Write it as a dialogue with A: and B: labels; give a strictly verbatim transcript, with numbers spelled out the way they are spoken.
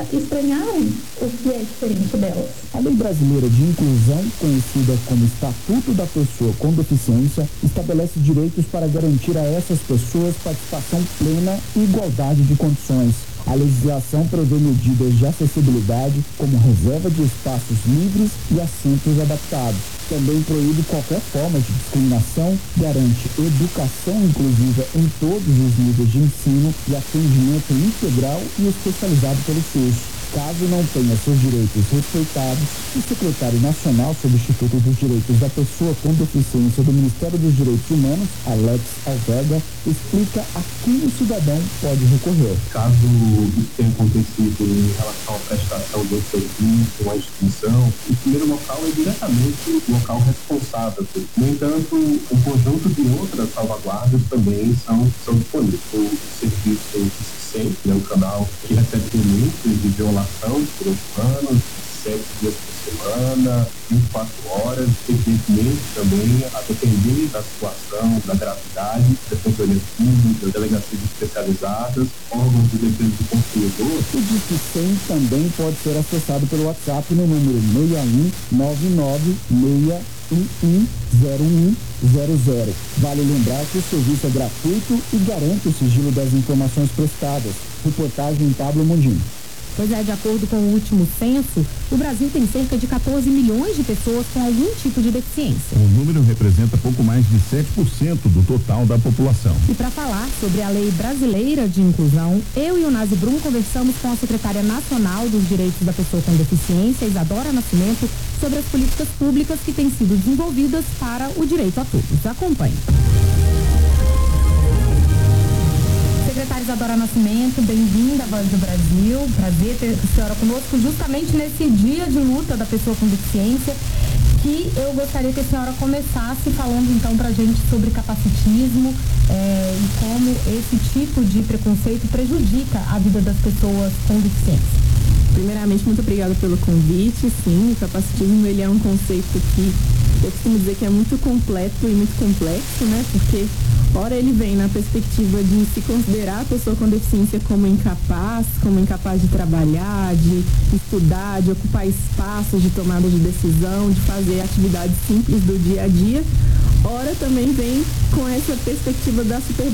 A: estranharem o que é diferente delas.
B: A Lei Brasileira de Inclusão, conhecida como Estatuto da Pessoa com Deficiência, estabelece direitos para garantir a essas pessoas participação plena e igualdade de condições. A legislação prevê medidas de acessibilidade, como reserva de espaços livres e assentos adaptados. Também proíbe qualquer forma de discriminação, garante educação inclusiva em todos os níveis de ensino e atendimento integral e especializado pelo SUS. Caso não tenha seus direitos respeitados, o secretário nacional substituto dos direitos da pessoa com deficiência do Ministério dos Direitos Humanos, Alex Alvega, explica a quem o cidadão pode recorrer.
C: Caso isso tenha acontecido em relação à prestação de um serviço, uma instituição, o primeiro local é diretamente o local responsável. No entanto, um conjunto de outras salvaguardas também são, são disponíveis. O serviço sempre é um canal que recebe denúncias de violação de direitos humanos, sete dias por semana, vinte e quatro horas, evidentemente também a depender da situação, da gravidade, defensorias públicas, delegacias especializadas, órgãos de defesa do consumidor.
B: O Disque cem também pode ser acessado pelo WhatsApp no número seis um nove nove seis um um zero um zero zero. Vale lembrar que o serviço é gratuito e garante o sigilo das informações prestadas. Reportagem Pablo Mundim.
D: Pois é, de acordo com o último censo, o Brasil tem cerca de quatorze milhões de pessoas com algum tipo de deficiência.
E: O número representa pouco mais de sete por cento do total da população.
D: E para falar sobre a Lei Brasileira de Inclusão, eu e o Nazi Brum conversamos com a secretária nacional dos Direitos da Pessoa com Deficiência, Isadora Nascimento, sobre as políticas públicas que têm sido desenvolvidas para o direito a todos. Acompanhe. Secretária Isadora Nascimento, bem-vinda à Voz do Brasil. Prazer ter a senhora conosco justamente nesse dia de luta da pessoa com deficiência, que eu gostaria que a senhora começasse falando então pra gente sobre capacitismo é, e como esse tipo de preconceito prejudica a vida das pessoas com deficiência.
F: Primeiramente, muito obrigada pelo convite. Sim, o capacitismo ele é um conceito que eu costumo dizer que é muito completo e muito complexo, né? Porque ora ele vem na perspectiva de se considerar a pessoa com deficiência como incapaz, como incapaz de trabalhar, de estudar, de ocupar espaços de tomada de decisão, de fazer atividades simples do dia a dia. Ora também vem com essa perspectiva da super